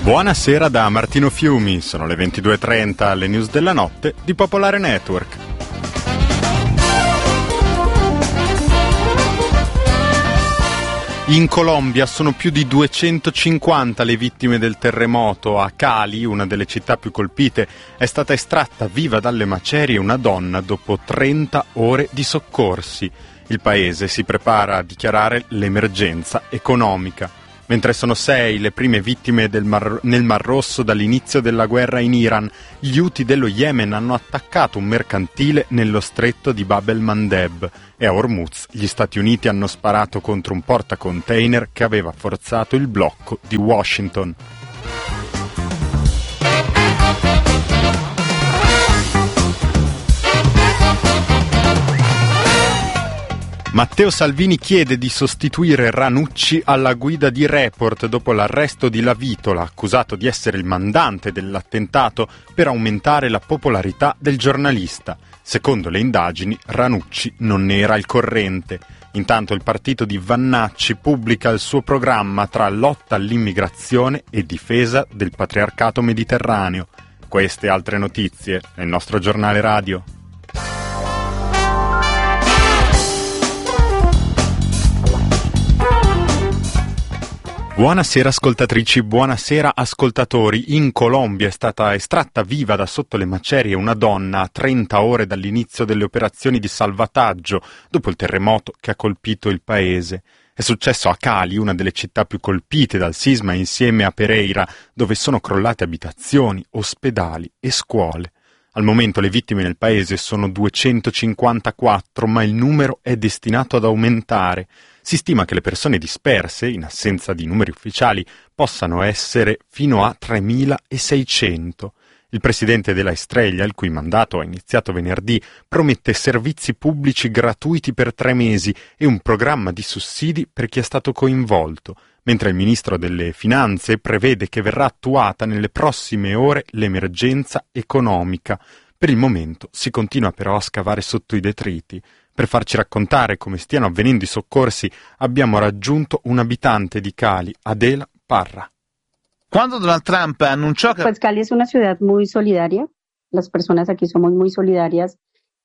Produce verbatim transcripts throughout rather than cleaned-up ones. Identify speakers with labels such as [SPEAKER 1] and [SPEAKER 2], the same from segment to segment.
[SPEAKER 1] Buonasera da Martino Fiumi, sono le ventidue e trenta alle news della notte di Popolare Network. In Colombia sono più di duecentocinquanta le vittime del terremoto. A Cali, una delle città più colpite, è stata estratta viva dalle macerie una donna dopo trenta ore di soccorsi. Il paese si prepara a dichiarare l'emergenza economica. Mentre sono sei le prime vittime del Mar- nel Mar Rosso dall'inizio della guerra in Iran, gli Houthi dello Yemen hanno attaccato un mercantile nello stretto di Bab el-Mandeb e a Hormuz gli Stati Uniti hanno sparato contro un portacontainer che aveva forzato il blocco di Washington. Matteo Salvini chiede di sostituire Ranucci alla guida di Report dopo l'arresto di Lavitola, accusato di essere il mandante dell'attentato per aumentare la popolarità del giornalista. Secondo le indagini, Ranucci non ne era al corrente. Intanto il partito di Vannacci pubblica il suo programma tra lotta all'immigrazione e difesa del patriarcato mediterraneo. Queste e altre notizie nel nostro giornale radio. Buonasera ascoltatrici, buonasera ascoltatori. In Colombia è stata estratta viva da sotto le macerie una donna a trenta ore dall'inizio delle operazioni di salvataggio dopo il terremoto che ha colpito il paese. È successo a Cali, una delle città più colpite dal sisma, insieme a Pereira, dove sono crollate abitazioni, ospedali e scuole. Al momento le vittime nel paese sono duecentocinquantaquattro, ma il numero è destinato ad aumentare. Si stima che le persone disperse, in assenza di numeri ufficiali, possano essere fino a tremilaseicento. Il presidente della Estrella, il cui mandato ha iniziato venerdì, promette servizi pubblici gratuiti per tre mesi e un programma di sussidi per chi è stato coinvolto, mentre il ministro delle Finanze prevede che verrà attuata nelle prossime ore l'emergenza economica. Per il momento si continua però a scavare sotto i detriti. Per farci raccontare come stiano avvenendo i soccorsi abbiamo raggiunto un abitante di Cali, Adela Parra.
[SPEAKER 2] Quando Donald Trump annunciò che...
[SPEAKER 3] Pues Cali es una ciudad muy solidaria, las personas aquí somos muy solidarias.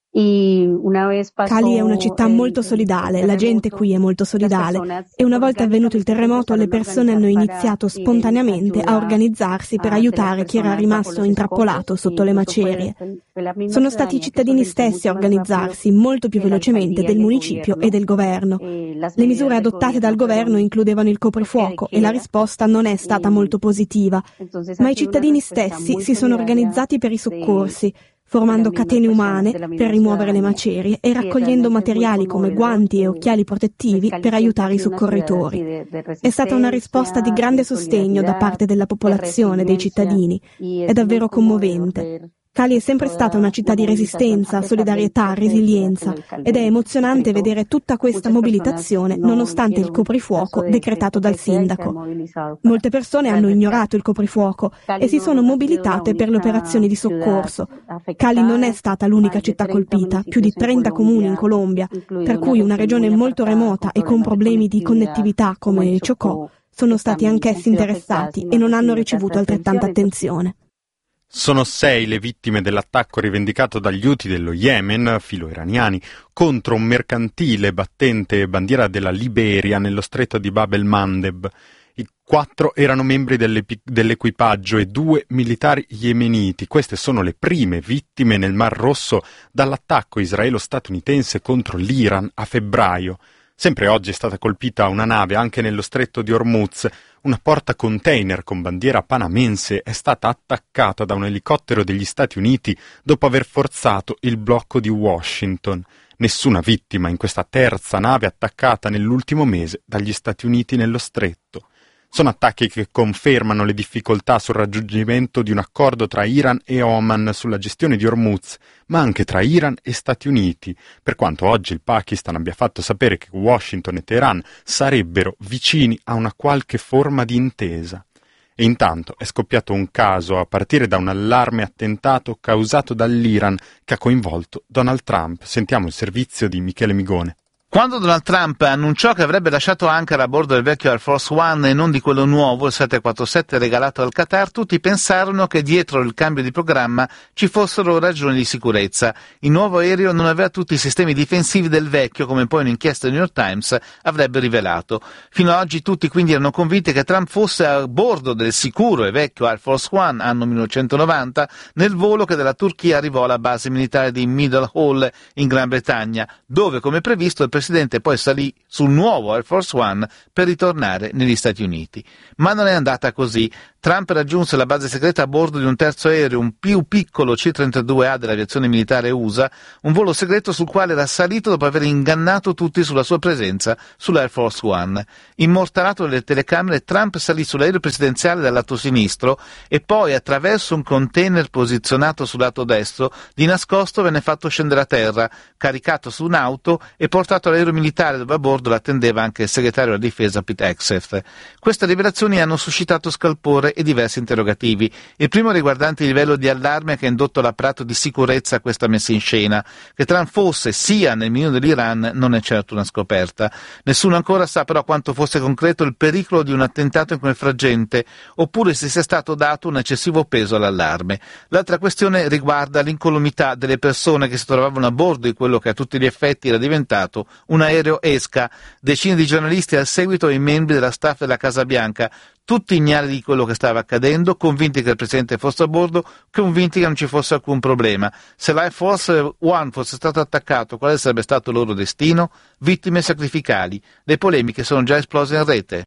[SPEAKER 4] Cali è una città molto solidale, la gente qui è molto solidale e una volta avvenuto il terremoto le persone hanno iniziato spontaneamente a organizzarsi per aiutare chi era rimasto intrappolato sotto le macerie. Sono stati i cittadini stessi a organizzarsi molto più velocemente del municipio e del governo. Le misure adottate dal governo includevano il coprifuoco e la risposta non è stata molto positiva, ma i cittadini stessi si sono organizzati per i soccorsi, formando catene umane per rimuovere le macerie e raccogliendo materiali come guanti e occhiali protettivi per aiutare i soccorritori. È stata una risposta di grande sostegno da parte della popolazione, dei cittadini. È davvero commovente. Cali è sempre stata una città di resistenza, solidarietà, resilienza ed è emozionante vedere tutta questa mobilitazione nonostante il coprifuoco decretato dal sindaco. Molte persone hanno ignorato il coprifuoco e si sono mobilitate per le operazioni di soccorso. Cali non è stata l'unica città colpita, più di trenta comuni in Colombia, tra cui una regione molto remota e con problemi di connettività come il Chocó, sono stati anch'essi interessati e non hanno ricevuto altrettanta attenzione.
[SPEAKER 1] Sono sei le vittime dell'attacco rivendicato dagli Houthi dello Yemen, filo-iraniani, contro un mercantile battente bandiera della Liberia nello stretto di Bab el-Mandeb. I quattro erano membri dell'equipaggio e due militari yemeniti. Queste sono le prime vittime nel Mar Rosso dall'attacco israelo-statunitense contro l'Iran a febbraio. Sempre oggi è stata colpita una nave anche nello stretto di Hormuz. Una portacontainer con bandiera panamense è stata attaccata da un elicottero degli Stati Uniti dopo aver forzato il blocco di Washington. Nessuna vittima in questa terza nave attaccata nell'ultimo mese dagli Stati Uniti nello stretto. Sono attacchi che confermano le difficoltà sul raggiungimento di un accordo tra Iran e Oman sulla gestione di Hormuz, ma anche tra Iran e Stati Uniti, per quanto oggi il Pakistan abbia fatto sapere che Washington e Teheran sarebbero vicini a una qualche forma di intesa. E intanto è scoppiato un caso a partire da un allarme attentato causato dall'Iran che ha coinvolto Donald Trump. Sentiamo il servizio di Michele Migone.
[SPEAKER 2] Quando Donald Trump annunciò che avrebbe lasciato Ankara a bordo del vecchio Air Force One e non di quello nuovo, il sette quarantasette regalato al Qatar, tutti pensarono che dietro il cambio di programma ci fossero ragioni di sicurezza. Il nuovo aereo non aveva tutti i sistemi difensivi del vecchio, come poi un'inchiesta del New York Times avrebbe rivelato. Fino ad oggi tutti quindi erano convinti che Trump fosse a bordo del sicuro e vecchio Air Force One, anno millenovecentonovanta, nel volo che dalla Turchia arrivò alla base militare di Middle Hall in Gran Bretagna, dove, come previsto, il Il presidente poi salì sul nuovo Air Force One per ritornare negli Stati Uniti. Ma non è andata così. Trump raggiunse la base segreta a bordo di un terzo aereo, un più piccolo C trentadue A dell'aviazione militare U S A, un volo segreto sul quale era salito dopo aver ingannato tutti sulla sua presenza sull'Air Force One. Immortalato dalle telecamere, Trump salì sull'aereo presidenziale dal lato sinistro e poi, attraverso un container posizionato sul lato destro, di nascosto venne fatto scendere a terra, caricato su un'auto e portato all'aereo militare, dove a bordo l'attendeva anche il segretario della difesa Pete Hegseth. Queste rivelazioni hanno suscitato scalpore e diversi interrogativi. Il primo riguardante il livello di allarme che ha indotto l'apparato di sicurezza a questa messa in scena. Che Trump fosse sia nel mirino dell'Iran non è certo una scoperta. Nessuno ancora sa però quanto fosse concreto il pericolo di un attentato in quel frangente, oppure se sia stato dato un eccessivo peso all'allarme. L'altra questione riguarda l'incolumità delle persone che si trovavano a bordo di quello che a tutti gli effetti era diventato un aereo esca. Decine di giornalisti al seguito e i membri della staff della Casa Bianca, tutti ignari di quello che stava accadendo, convinti che il presidente fosse a bordo, convinti che non ci fosse alcun problema. Se l'Air Force One fosse stato attaccato, quale sarebbe stato il loro destino? Vittime sacrificali. Le polemiche sono già esplose in rete.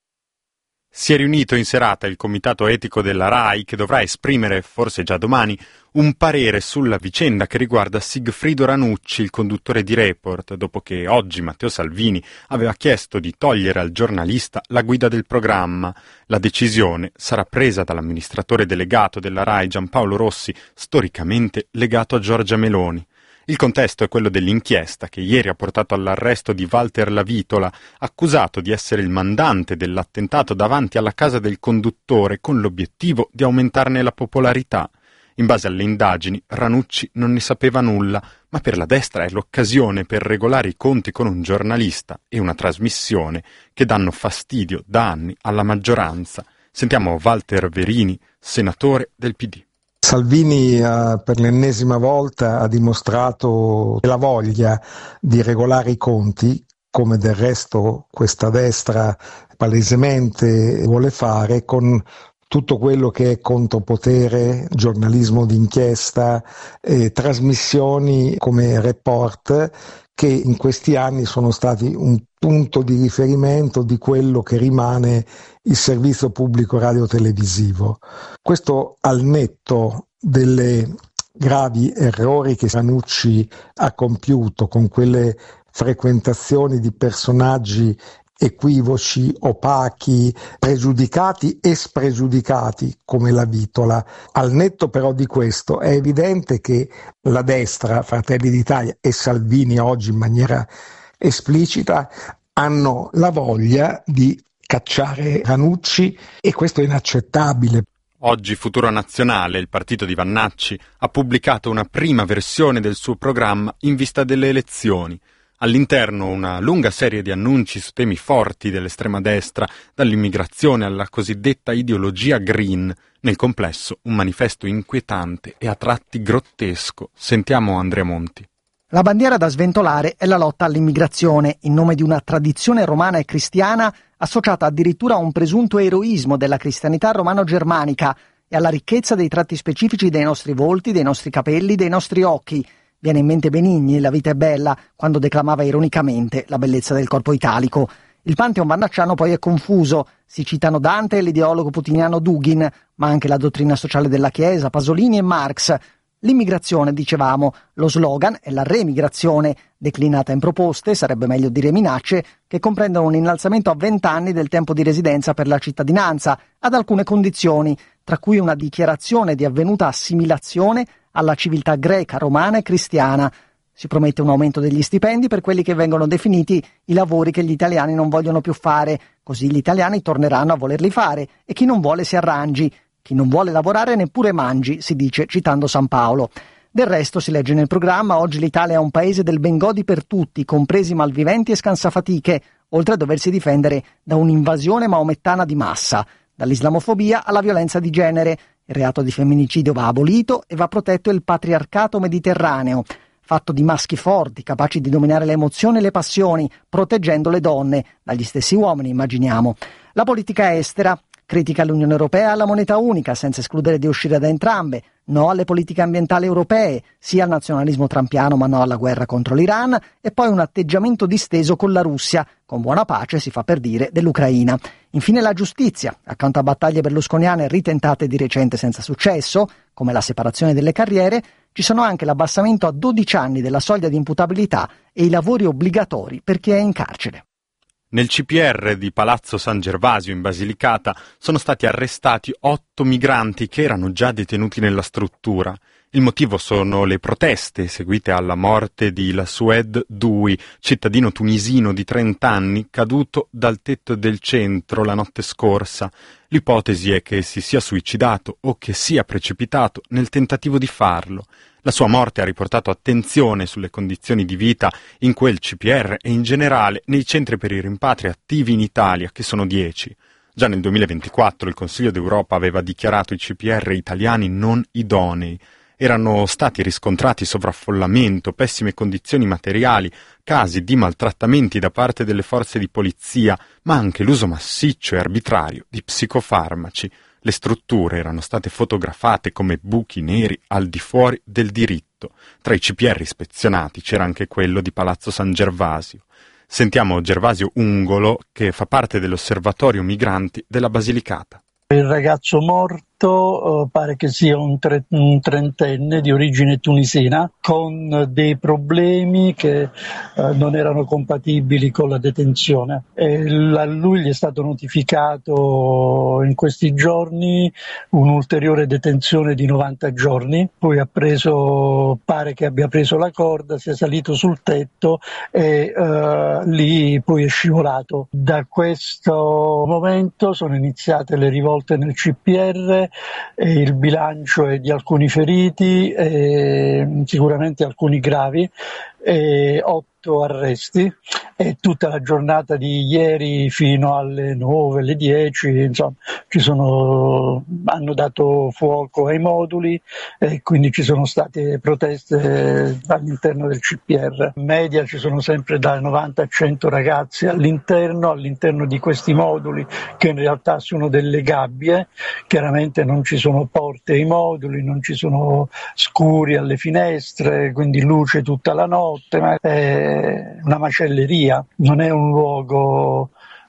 [SPEAKER 1] Si è riunito in serata il comitato etico della RAI, che dovrà esprimere, forse già domani, un parere sulla vicenda che riguarda Sigfrido Ranucci, il conduttore di Report, dopo che oggi Matteo Salvini aveva chiesto di togliere al giornalista la guida del programma. La decisione sarà presa dall'amministratore delegato della RAI Giampaolo Rossi, storicamente legato a Giorgia Meloni. Il contesto è quello dell'inchiesta che ieri ha portato all'arresto di Walter Lavitola, accusato di essere il mandante dell'attentato davanti alla casa del conduttore con l'obiettivo di aumentarne la popolarità. In base alle indagini, Ranucci non ne sapeva nulla, ma per la destra è l'occasione per regolare i conti con un giornalista e una trasmissione che danno fastidio da anni alla maggioranza. Sentiamo Walter Verini, senatore del P D.
[SPEAKER 5] Salvini eh, per l'ennesima volta ha dimostrato la voglia di regolare i conti, come del resto questa destra palesemente vuole fare, con tutto quello che è contropotere, giornalismo d'inchiesta, eh, trasmissioni come Report, che in questi anni sono stati un punto di riferimento di quello che rimane il servizio pubblico radiotelevisivo. Questo al netto delle gravi errori che Ranucci ha compiuto con quelle frequentazioni di personaggi equivoci, opachi, pregiudicati e spregiudicati come Lavitola. Al netto però di questo è evidente che la destra, Fratelli d'Italia e Salvini oggi in maniera esplicita, hanno la voglia di cacciare Ranucci e questo è inaccettabile.
[SPEAKER 1] Oggi Futuro Nazionale, il partito di Vannacci, ha pubblicato una prima versione del suo programma in vista delle elezioni. All'interno una lunga serie di annunci su temi forti dell'estrema destra, dall'immigrazione alla cosiddetta ideologia green. Nel complesso un manifesto inquietante e a tratti grottesco. Sentiamo Andrea Monti.
[SPEAKER 6] La bandiera da sventolare è la lotta all'immigrazione, in nome di una tradizione romana e cristiana associata addirittura a un presunto eroismo della cristianità romano-germanica e alla ricchezza dei tratti specifici dei nostri volti, dei nostri capelli, dei nostri occhi. Viene in mente Benigni, La vita è bella, quando declamava ironicamente la bellezza del corpo italico. Il pantheon vannacciano poi è confuso. Si citano Dante e l'ideologo putiniano Dugin, ma anche la dottrina sociale della Chiesa, Pasolini e Marx. L'immigrazione, dicevamo, lo slogan è la remigrazione, declinata in proposte, sarebbe meglio dire minacce, che comprendono un innalzamento a vent'anni del tempo di residenza per la cittadinanza, ad alcune condizioni, tra cui una dichiarazione di avvenuta assimilazione alla civiltà greca, romana e cristiana. Si promette un aumento degli stipendi per quelli che vengono definiti i lavori che gli italiani non vogliono più fare, così gli italiani torneranno a volerli fare e chi non vuole si arrangi. Chi non vuole lavorare neppure mangi, si dice citando San Paolo. Del resto, si legge nel programma, oggi l'Italia è un paese del ben godi per tutti, compresi malviventi e scansafatiche, oltre a doversi difendere da un'invasione maomettana di massa, dall'islamofobia alla violenza di genere. Il reato di femminicidio va abolito e va protetto il patriarcato mediterraneo, fatto di maschi forti, capaci di dominare le emozioni e le passioni, proteggendo le donne, dagli stessi uomini, immaginiamo. La politica estera critica l'Unione Europea e alla moneta unica, senza escludere di uscire da entrambe. No alle politiche ambientali europee, sì al nazionalismo trampiano ma no alla guerra contro l'Iran, e poi un atteggiamento disteso con la Russia, con buona pace, si fa per dire, dell'Ucraina. Infine la giustizia, accanto a battaglie berlusconiane ritentate di recente senza successo, come la separazione delle carriere, ci sono anche l'abbassamento a dodici anni della soglia di imputabilità e i lavori obbligatori per chi è in carcere.
[SPEAKER 1] Nel C P R di Palazzo San Gervasio in Basilicata sono stati arrestati otto migranti che erano già detenuti nella struttura. Il motivo sono le proteste seguite alla morte di Lasoued Doui, cittadino tunisino di trenta anni caduto dal tetto del centro la notte scorsa. L'ipotesi è che si sia suicidato o che sia precipitato nel tentativo di farlo. La sua morte ha riportato attenzione sulle condizioni di vita in quel C P R e in generale nei centri per i rimpatri attivi in Italia, che sono dieci. Già nel duemilaventiquattro il Consiglio d'Europa aveva dichiarato i C P R italiani non idonei. Erano stati riscontrati sovraffollamento, pessime condizioni materiali, casi di maltrattamenti da parte delle forze di polizia, ma anche l'uso massiccio e arbitrario di psicofarmaci. Le strutture erano state fotografate come buchi neri al di fuori del diritto. Tra i C P R ispezionati c'era anche quello di Palazzo San Gervasio. Sentiamo Gervasio Ungolo, che fa parte dell'Osservatorio Migranti della Basilicata.
[SPEAKER 7] Il ragazzo morto eh, pare che sia un, tre, un trentenne di origine tunisina con dei problemi che eh, non erano compatibili con la detenzione. E a lui gli è stato notificato in questi giorni un'ulteriore detenzione di novanta giorni, poi ha preso, pare che abbia preso la corda, si è salito sul tetto e eh, lì poi è scivolato. Da questo momento sono iniziate le rivolte nel C P R, e il bilancio è di alcuni feriti, e sicuramente alcuni gravi, e otto arresti, e tutta la giornata di ieri fino alle nove, alle dieci, insomma, ci sono, hanno dato fuoco ai moduli e quindi ci sono state proteste all'interno del C P R. In media ci sono sempre da novanta a cento ragazzi all'interno, all'interno di questi moduli, che in realtà sono delle gabbie. Chiaramente non ci sono porte ai moduli, non ci sono scuri alle finestre, quindi luce tutta la notte, ma è una macelleria, non è un luogo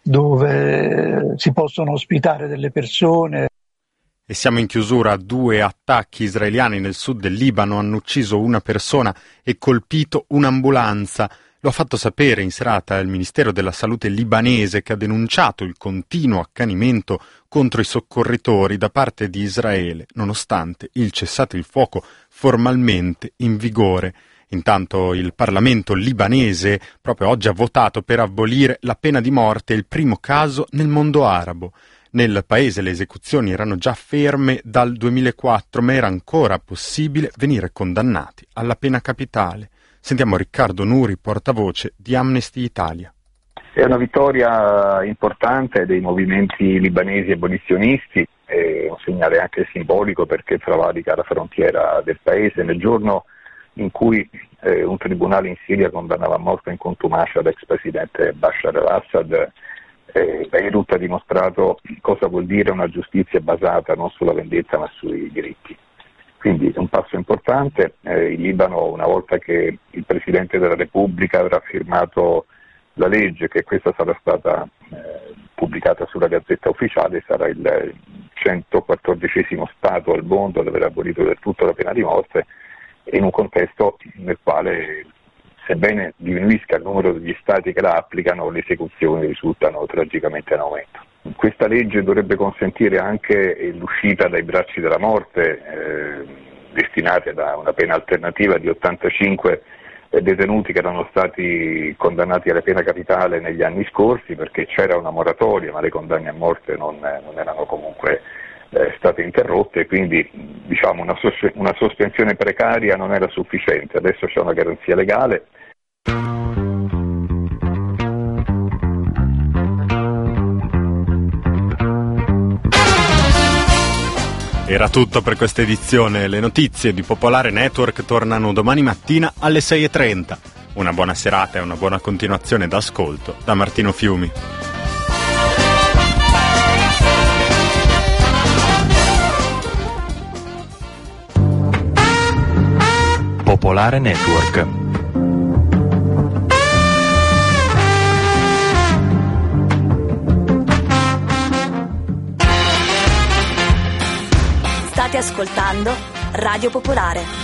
[SPEAKER 7] dove si possono ospitare delle persone.
[SPEAKER 1] E siamo in chiusura. Due attacchi israeliani nel sud del Libano hanno ucciso una persona e colpito un'ambulanza. Lo ha fatto sapere in serata il Ministero della Salute libanese, che ha denunciato il continuo accanimento contro i soccorritori da parte di Israele, nonostante il cessate il fuoco formalmente in vigore. Intanto il Parlamento libanese proprio oggi ha votato per abolire la pena di morte, il primo caso nel mondo arabo. Nel paese le esecuzioni erano già ferme dal duemilaquattro, ma era ancora possibile venire condannati alla pena capitale. Sentiamo Riccardo Nuri, portavoce di Amnesty Italia.
[SPEAKER 8] È una vittoria importante dei movimenti libanesi abolizionisti, è un segnale anche simbolico perché travalica la frontiera del paese. Nel giorno in cui eh, un tribunale in Siria condannava a morte in contumacia l'ex presidente Bashar al-Assad, eh, Beirut ha dimostrato cosa vuol dire una giustizia basata non sulla vendetta ma sui diritti. Quindi è un passo importante. Eh, il Libano, una volta che il Presidente della Repubblica avrà firmato la legge, che questa sarà stata eh, pubblicata sulla Gazzetta Ufficiale, sarà il centoquattordicesimo Stato al mondo ad aver abolito del tutto la pena di morte, in un contesto nel quale, sebbene diminuisca il numero degli Stati che la applicano, le esecuzioni risultano tragicamente in aumento. Questa legge dovrebbe consentire anche l'uscita dai bracci della morte, eh, destinati a una pena alternativa di ottantacinque detenuti che erano stati condannati alla pena capitale negli anni scorsi, perché c'era una moratoria, ma le condanne a morte non, non erano comunque eh, state state interrotte e quindi diciamo, una, sos- una sospensione precaria non era sufficiente, adesso c'è una garanzia legale.
[SPEAKER 1] Era tutto per questa edizione, le notizie di Popolare Network tornano domani mattina alle sei e trenta. Una buona serata e una buona continuazione d'ascolto da Martino Fiumi.
[SPEAKER 9] Popolare Network.
[SPEAKER 10] State ascoltando Radio Popolare.